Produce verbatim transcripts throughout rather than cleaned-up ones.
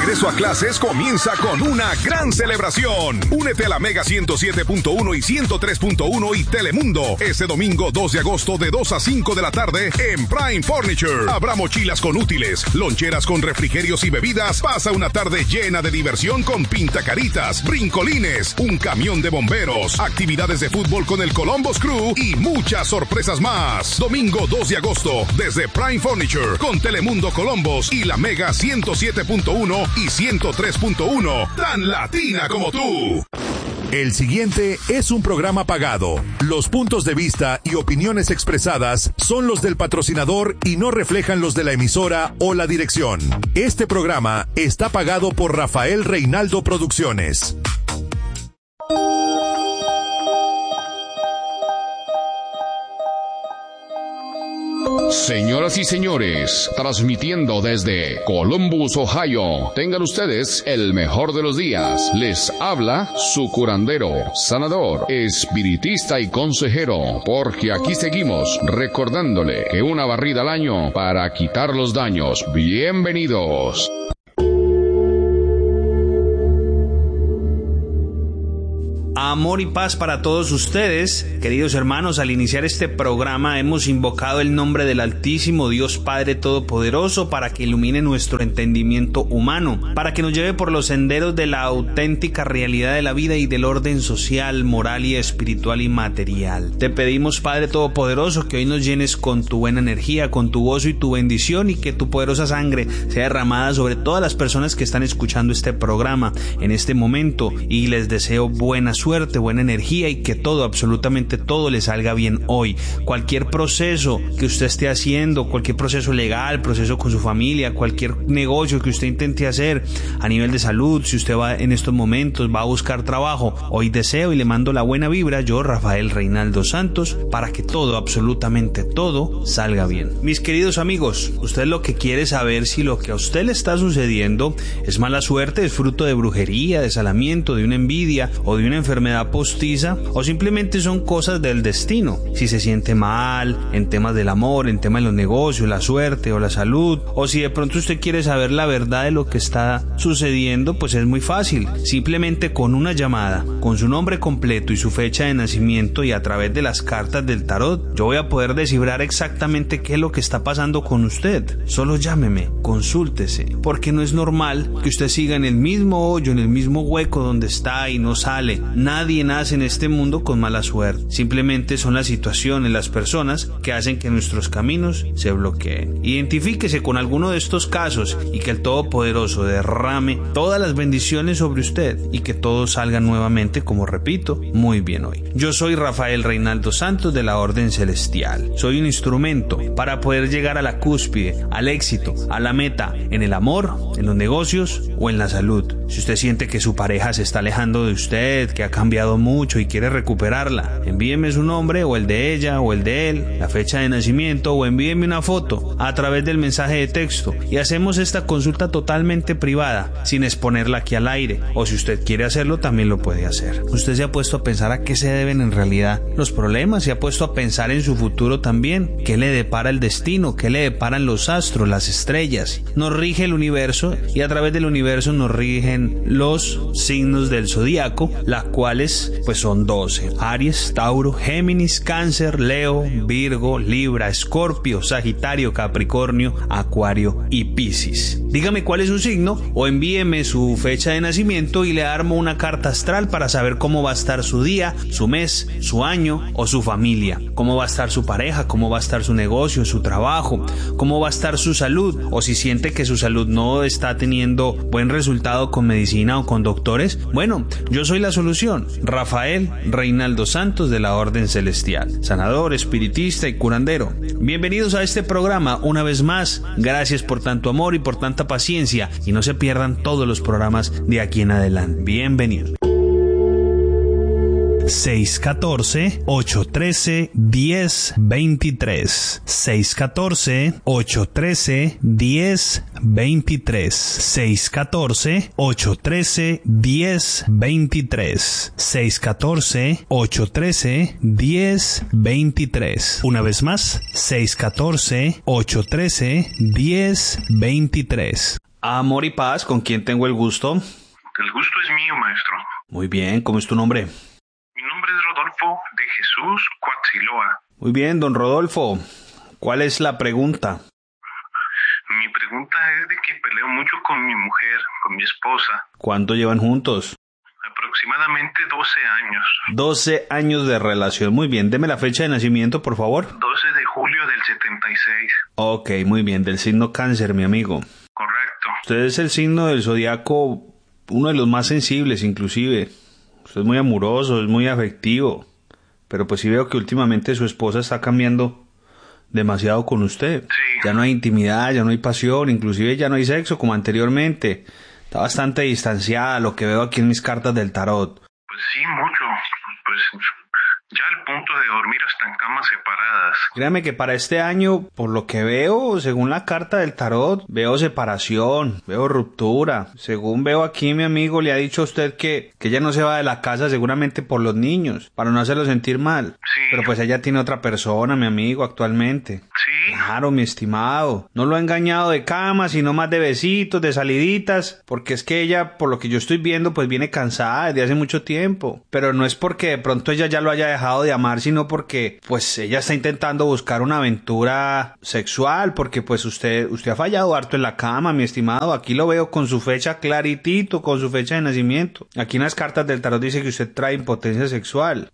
regreso a clases comienza con una gran celebración. Únete a la Mega ciento siete punto uno y ciento tres punto uno y Telemundo este domingo dos de agosto de dos a cinco de la tarde en Prime Furniture. Habrá mochilas con útiles, loncheras con refrigerios y bebidas. Pasa una tarde llena de diversión con pintacaritas, brincolines, un camión de bomberos, actividades de fútbol con el Columbus Crew y muchas sorpresas más. Domingo dos de agosto desde Prime Furniture con Telemundo Columbus y la Mega ciento siete punto uno y ciento tres punto uno, tan latina como tú. El siguiente es un programa pagado. Los puntos de vista y opiniones expresadas son los del patrocinador y no reflejan los de la emisora o la dirección. Este programa está pagado por Rafael Reinaldo Producciones. Señoras y señores, transmitiendo desde Columbus, Ohio, tengan ustedes el mejor de los días. Les habla su curandero, sanador, espiritista y consejero, porque aquí seguimos recordándole que una barrida al año para quitar los daños. Bienvenidos. Amor y paz para todos ustedes, queridos hermanos. Al iniciar este programa hemos invocado el nombre del Altísimo Dios Padre Todopoderoso para que ilumine nuestro entendimiento humano, para que nos lleve por los senderos de la auténtica realidad de la vida y del orden social, moral y espiritual y material. Te pedimos, Padre Todopoderoso, que hoy nos llenes con tu buena energía, con tu gozo y tu bendición, y que tu poderosa sangre sea derramada sobre todas las personas que están escuchando este programa en este momento, y les deseo buena suerte, buena energía y que todo, absolutamente todo le salga bien hoy. Cualquier proceso que usted esté haciendo, cualquier proceso legal, proceso con su familia, cualquier negocio que usted intente hacer a nivel de salud, si usted va en estos momentos, va a buscar trabajo, hoy deseo y le mando la buena vibra, yo, Rafael Reinaldo Santos, para que todo, absolutamente todo, salga bien. Mis queridos amigos, usted lo que quiere saber si lo que a usted le está sucediendo es mala suerte, es fruto de brujería, de salamiento, de una envidia o de una enfermedad postiza, o simplemente son cosas del destino. Si se siente mal en temas del amor, en temas de los negocios, la suerte o la salud, o si de pronto usted quiere saber la verdad de lo que está sucediendo, pues es muy fácil. Simplemente con una llamada, con su nombre completo y su fecha de nacimiento, y a través de las cartas del tarot, yo voy a poder descifrar exactamente qué es lo que está pasando con usted. Solo llámeme, consúltese, porque no es normal que usted siga en el mismo hoyo, en el mismo hueco donde está y no sale. Nadie nace en este mundo con mala suerte. Simplemente son las situaciones, las personas que hacen que nuestros caminos se bloqueen. Identifíquese con alguno de estos casos y que el Todopoderoso derrame todas las bendiciones sobre usted y que todo salga nuevamente, como repito, muy bien hoy. Yo soy Rafael Reinaldo Santos de la Orden Celestial. Soy un instrumento para poder llegar a la cúspide, al éxito, a la meta, en el amor, en los negocios o en la salud. Si usted siente que su pareja se está alejando de usted, que ha cambiado mucho y quiere recuperarla, envíeme su nombre o el de ella o el de él, la fecha de nacimiento, o envíeme una foto a través del mensaje de texto y hacemos esta consulta totalmente privada, sin exponerla aquí al aire, o si usted quiere hacerlo también lo puede hacer. Usted se ha puesto a pensar a qué se deben en realidad los problemas, se ha puesto a pensar en su futuro también, qué le depara el destino, qué le deparan los astros, las estrellas. Nos rige el universo y a través del universo nos rigen los signos del zodiaco, las cuales pues son doce: Aries, Tauro, Géminis, Cáncer, Leo, Virgo, Libra, Escorpio, Sagitario, Capricornio, Acuario y Piscis. Dígame cuál es su signo o envíeme su fecha de nacimiento y le armo una carta astral para saber cómo va a estar su día, su mes, su año o su familia, cómo va a estar su pareja, cómo va a estar su negocio, su trabajo, cómo va a estar su salud, o si siente que su salud no está teniendo buen resultado con medicina o con doctores. Bueno, yo soy la solución, Rafael Reinaldo Santos de la Orden Celestial, sanador, espiritista y curandero. Bienvenidos a este programa una vez más. Gracias por tanto amor y por tanta paciencia, y no se pierdan todos los programas de aquí en adelante. Bienvenidos. seis uno cuatro, ocho uno tres, uno cero dos tres seis uno cuatro, ocho uno tres, uno cero dos tres seis uno cuatro, ocho uno tres, uno cero dos tres seis uno cuatro, ocho uno tres, uno cero dos tres. Una vez más, seis uno cuatro, ocho uno tres, uno cero dos tres. Amor y paz, ¿con quién tengo el gusto? El gusto es mío, maestro. Muy bien, ¿cómo es tu nombre? Mi nombre es Rodolfo de Jesús Cuatziloa. Muy bien, don Rodolfo. ¿Cuál es la pregunta? Mi pregunta es de que peleo mucho con mi mujer, con mi esposa. ¿Cuánto llevan juntos? Aproximadamente doce años. doce años de relación. Muy bien, deme la fecha de nacimiento, por favor. doce de julio del setenta y seis. Ok, muy bien, del signo Cáncer, mi amigo. Correcto. Usted es el signo del zodiaco, uno de los más sensibles, inclusive. Usted es muy amoroso, es muy afectivo. Pero pues sí veo que últimamente su esposa está cambiando demasiado con usted. Sí. Ya no hay intimidad, ya no hay pasión, inclusive ya no hay sexo como anteriormente. Está bastante distanciada, lo que veo aquí en mis cartas del tarot. Pues sí, mucho. Pues ya al punto de dormir hasta en camas separadas. Créame que para este año, por lo que veo, según la carta del tarot, veo separación, veo ruptura. Según veo aquí, mi amigo le ha dicho a usted que, que ella no se va de la casa seguramente por los niños, para no hacerlo sentir mal. Sí. Pero pues ella tiene otra persona, mi amigo, actualmente. Sí. Claro, mi estimado. No lo ha engañado de cama, sino más de besitos, de saliditas, porque es que ella, por lo que yo estoy viendo, pues viene cansada desde hace mucho tiempo. Pero no es porque de pronto ella ya lo haya dejado de amar, sino porque pues ella está intentando buscar una aventura sexual, porque pues usted, usted ha fallado harto en la cama, mi estimado. Aquí lo veo con su fecha claritito, con su fecha de nacimiento. Aquí en las cartas del tarot dice que usted trae impotencia sexual.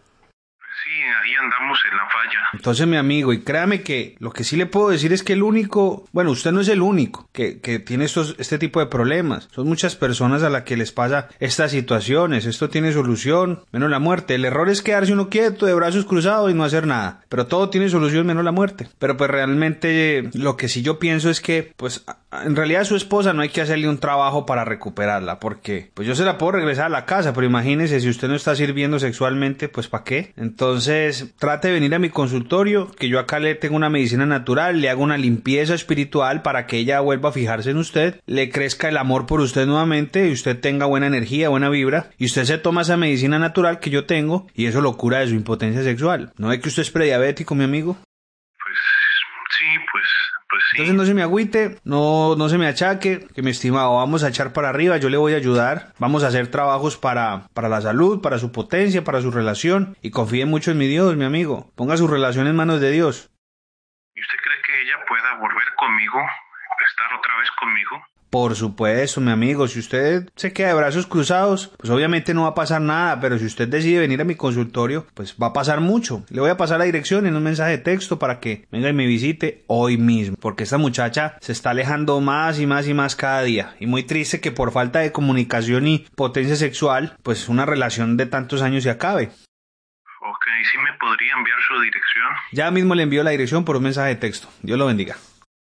Sí, ahí andamos en la falla. Entonces, mi amigo, y créame que lo que sí le puedo decir es que el único, bueno, usted no es el único que, que tiene estos, este tipo de problemas. Son muchas personas a las que les pasa estas situaciones. Esto tiene solución, menos la muerte. El error es quedarse uno quieto, de brazos cruzados y no hacer nada. Pero todo tiene solución menos la muerte. Pero pues realmente lo que sí yo pienso es que, pues, en realidad a su esposa no hay que hacerle un trabajo para recuperarla, porque pues yo se la puedo regresar a la casa, pero imagínese si usted no está sirviendo sexualmente, pues ¿para qué? Entonces trate de venir a mi consultorio, que yo acá le tengo una medicina natural, le hago una limpieza espiritual para que ella vuelva a fijarse en usted, le crezca el amor por usted nuevamente y usted tenga buena energía, buena vibra, y usted se toma esa medicina natural que yo tengo y eso lo cura de su impotencia sexual. ¿No ve que usted es prediabético, mi amigo? Pues sí, pues... Pues sí. Entonces no se me agüite, no, no se me achaque, que mi estimado, vamos a echar para arriba, yo le voy a ayudar, vamos a hacer trabajos para, para la salud, para su potencia, para su relación, y confíe mucho en mi Dios, mi amigo, ponga su relación en manos de Dios. ¿Y usted cree que ella pueda volver conmigo, estar otra vez conmigo? Por supuesto, mi amigo, si usted se queda de brazos cruzados, pues obviamente no va a pasar nada, pero si usted decide venir a mi consultorio, pues va a pasar mucho. Le voy a pasar la dirección en un mensaje de texto para que venga y me visite hoy mismo, porque esta muchacha se está alejando más y más y más cada día, y muy triste que por falta de comunicación y potencia sexual, pues una relación de tantos años se acabe. Ok, ¿sí me podría enviar su dirección? Ya mismo le envío la dirección por un mensaje de texto. Dios lo bendiga.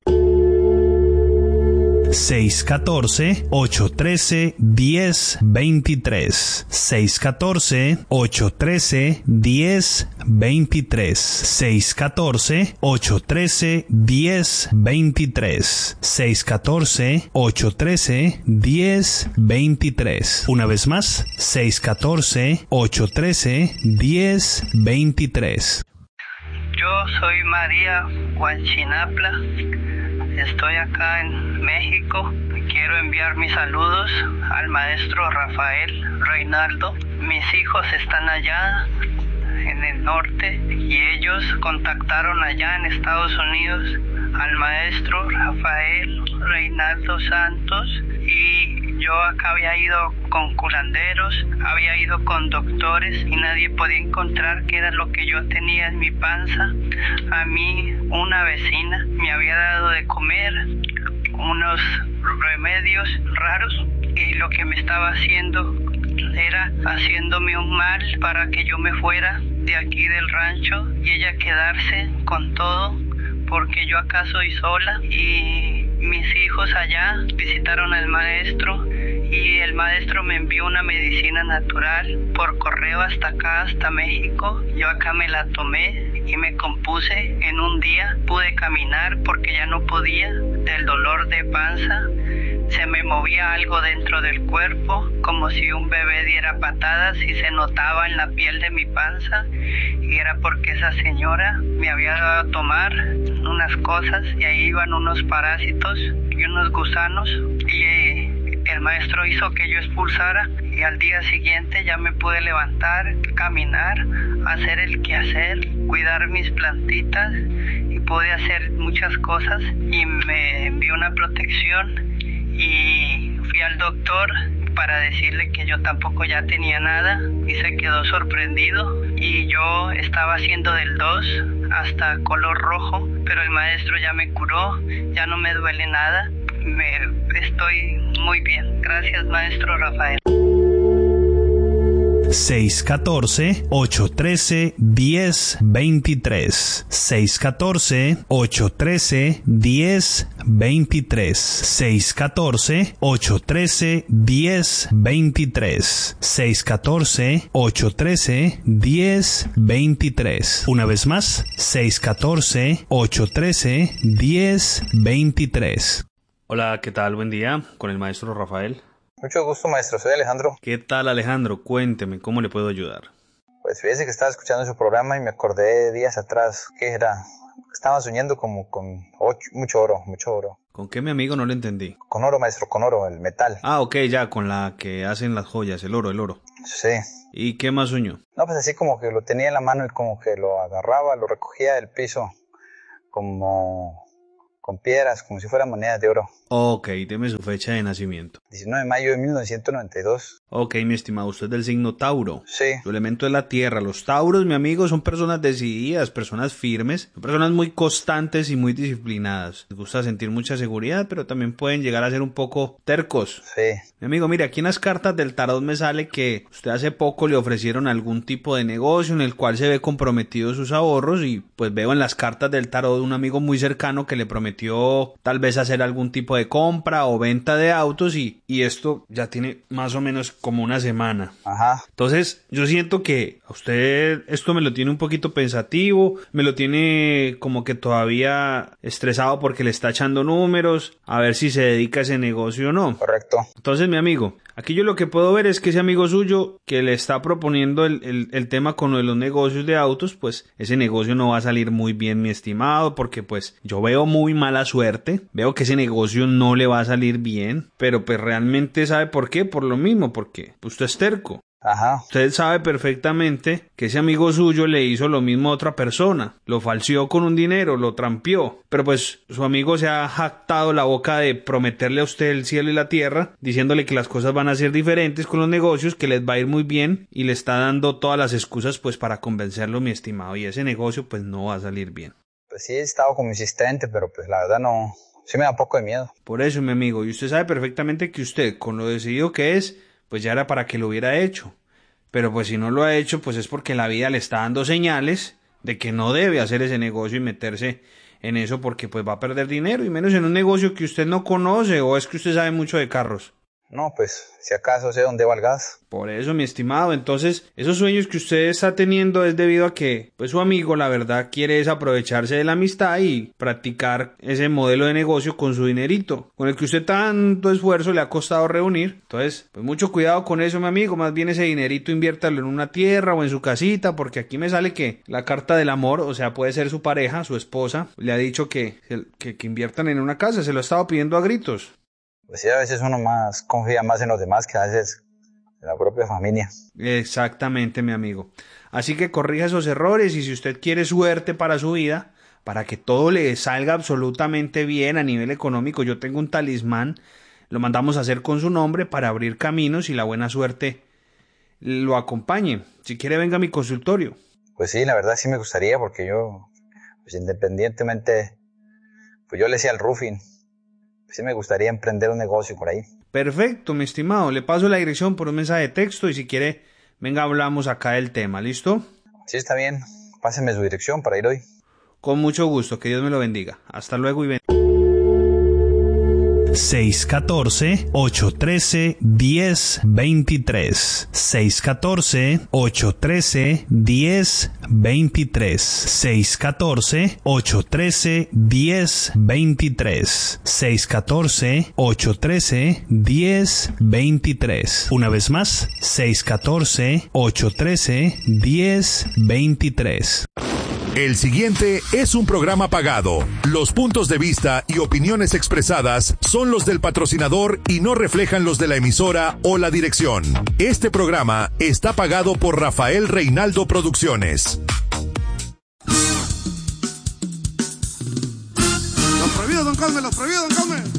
seis uno cuatro, ocho uno tres, uno cero dos tres seis uno cuatro, ocho uno tres, uno cero dos tres seis uno cuatro, ocho uno tres, uno cero dos tres seis uno cuatro, ocho uno tres, uno cero dos tres. Una vez más, seis uno cuatro, ocho uno tres, uno cero dos tres. Yo soy María Huachinapla. Estoy acá en México. Quiero enviar mis saludos al maestro Rafael Reinaldo. Mis hijos están allá en el norte y ellos contactaron allá en Estados Unidos al maestro Rafael Reinaldo Santos y yo acá había ido con curanderos, había ido con doctores y nadie podía encontrar qué era lo que yo tenía en mi panza. A mí una vecina me había dado de comer unos remedios raros y lo que me estaba haciendo era haciéndome un mal para que yo me fuera de aquí del rancho y ella quedarse con todo, porque yo acá soy sola y mis hijos allá visitaron al maestro y el maestro me envió una medicina natural por correo hasta acá, hasta México. Yo acá me la tomé y me compuse en un día, pude caminar porque ya no podía del dolor de panza. Se me movía algo dentro del cuerpo, como si un bebé diera patadas y se notaba en la piel de mi panza, y era porque esa señora me había dado a tomar unas cosas y ahí iban unos parásitos y unos gusanos, y eh, el maestro hizo que yo expulsara, y al día siguiente ya me pude levantar, caminar, hacer el quehacer, cuidar mis plantitas, y pude hacer muchas cosas, y me envió una protección, y fui al doctor para decirle que yo tampoco ya tenía nada, y se quedó sorprendido, y yo estaba haciendo del dos hasta color rojo, pero el maestro ya me curó, ya no me duele nada, me estoy muy bien. Gracias, maestro Rafael. seis uno cuatro, ocho uno tres, uno cero dos tres. seis uno cuatro, ocho uno tres, uno cero dos tres. seis uno cuatro, ocho uno tres, uno cero dos tres. seis uno cuatro, ocho uno tres, uno cero dos tres. Una vez más, seis uno cuatro, ocho uno tres, uno cero dos tres. Hola, ¿qué tal? Buen día, con el maestro Rafael. Mucho gusto, maestro. Soy Alejandro. ¿Qué tal, Alejandro? Cuénteme, ¿cómo le puedo ayudar? Pues fíjese que estaba escuchando su programa y me acordé días atrás que era... Estaba soñando como con ocho, mucho oro, mucho oro. ¿Con qué, mi amigo? No lo entendí. Con oro, maestro, con oro, el metal. Ah, ok, ya, con la que hacen las joyas, el oro, el oro. Sí. ¿Y qué más soñó? No, pues así como que lo tenía en la mano y como que lo agarraba, lo recogía del piso, como... con piedras, como si fueran monedas de oro. Ok, deme su fecha de nacimiento. diecinueve de mayo de mil novecientos noventa y dos. Ok, mi estimado, usted es del signo Tauro. Sí. Su elemento es la tierra. Los Tauros, mi amigo, son personas decididas, personas firmes, son personas muy constantes y muy disciplinadas. Les gusta sentir mucha seguridad, pero también pueden llegar a ser un poco tercos. Sí. Mi amigo, mire, aquí en las cartas del tarot me sale que usted hace poco le ofrecieron algún tipo de negocio en el cual se ve comprometido sus ahorros, y pues veo en las cartas del tarot un amigo muy cercano que le prometió tal vez hacer algún tipo de compra o venta de autos, y, y esto ya tiene más o menos como una semana. Ajá. Entonces yo siento que a usted esto me lo tiene un poquito pensativo, me lo tiene como que todavía estresado porque le está echando números a ver si se dedica a ese negocio o no. Correcto. Entonces, mi amigo, aquí yo lo que puedo ver es que ese amigo suyo que le está proponiendo el, el, el tema con lo de los negocios de autos, pues ese negocio no va a salir muy bien, mi estimado, porque pues yo veo muy mala suerte, veo que ese negocio no le va a salir bien, pero pues realmente ¿sabe por qué? Por lo mismo, porque usted es terco. Ajá. Usted sabe perfectamente que ese amigo suyo le hizo lo mismo a otra persona, lo falseó con un dinero, lo trampeó, pero pues su amigo se ha jactado la boca de prometerle a usted el cielo y la tierra, diciéndole que las cosas van a ser diferentes con los negocios, que les va a ir muy bien, y le está dando todas las excusas pues para convencerlo, mi estimado, y ese negocio pues no va a salir bien. Pues sí, he estado como insistente, pero pues la verdad no, sí me da un poco de miedo. Por eso, mi amigo, y usted sabe perfectamente que usted, con lo decidido que es, pues ya era para que lo hubiera hecho. Pero pues si no lo ha hecho, pues es porque la vida le está dando señales de que no debe hacer ese negocio y meterse en eso, porque pues va a perder dinero, y menos en un negocio que usted no conoce, o es que usted sabe mucho de carros. No, pues si acaso sé dónde va el gas. Por eso, mi estimado, entonces esos sueños que usted está teniendo es debido a que pues su amigo la verdad quiere es aprovecharse de la amistad y practicar ese modelo de negocio con su dinerito, con el que usted tanto esfuerzo le ha costado reunir. Entonces, pues mucho cuidado con eso, mi amigo, más bien ese dinerito inviértalo en una tierra o en su casita, porque aquí me sale que la carta del amor, o sea, puede ser su pareja, su esposa, le ha dicho que, que, que inviertan en una casa, se lo ha estado pidiendo a gritos. Pues sí, a veces uno más confía más en los demás que a veces en la propia familia. Exactamente, mi amigo. Así que corrija esos errores, y si usted quiere suerte para su vida, para que todo le salga absolutamente bien a nivel económico, yo tengo un talismán, lo mandamos a hacer con su nombre para abrir caminos y la buena suerte lo acompañe. Si quiere, venga a mi consultorio. Pues sí, la verdad sí me gustaría, porque yo, pues independientemente, pues yo le decía al roofing. Sí me gustaría emprender un negocio por ahí. Perfecto, mi estimado. Le paso la dirección por un mensaje de texto, y si quiere, venga, hablamos acá del tema. ¿Listo? Sí, está bien. Páseme su dirección para ir hoy. Con mucho gusto. Que Dios me lo bendiga. Hasta luego y ven. seis uno cuatro, ocho uno tres, uno cero dos tres. seis uno cuatro, ocho uno tres, uno cero dos tres. seis uno cuatro, ocho uno tres, uno cero dos tres. seis uno cuatro, ocho uno tres, uno cero dos tres. Una vez más, seis uno cuatro, ocho uno tres, uno cero dos tres. El siguiente es un programa pagado. Los puntos de vista y opiniones expresadas son los del patrocinador y no reflejan los de la emisora o la dirección. Este programa está pagado por Rafael Reinaldo Producciones. Los prohibidos, don Cosme, los prohibidos, don Cosme.